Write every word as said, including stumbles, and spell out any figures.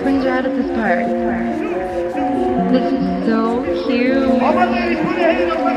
twins are out at this park. This is so cute. All my ladies, put your hands up.